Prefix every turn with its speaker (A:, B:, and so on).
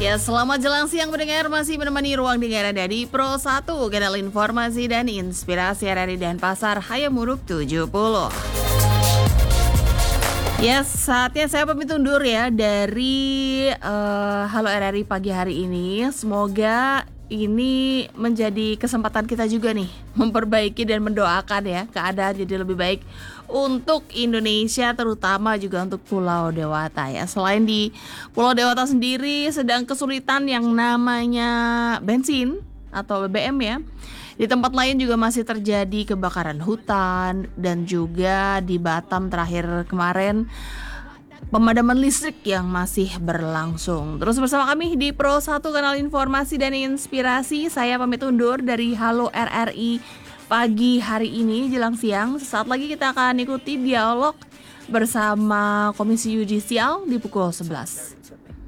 A: Ya, selamat jelang siang pendengar, masih menemani ruang dengar Anda di Pro 1, kanal informasi dan inspirasi RRI Denpasar, Hayamuruk 70. Ya, saatnya saya pamit undur ya dari Halo RRI pagi hari ini. Semoga ini menjadi kesempatan kita juga nih memperbaiki dan mendoakan ya keadaan jadi lebih baik untuk Indonesia, terutama juga untuk Pulau Dewata ya. Selain di Pulau Dewata sendiri sedang kesulitan yang namanya bensin atau BBM ya. Di tempat lain juga masih terjadi kebakaran hutan, dan juga di Batam terakhir kemarin pemadaman listrik yang masih berlangsung. Terus bersama kami di Pro 1 kanal informasi dan inspirasi. Saya pamit undur dari Halo RRI pagi hari ini jelang siang. Sesaat lagi kita akan ikuti dialog bersama Komisi Yudisial di pukul 11.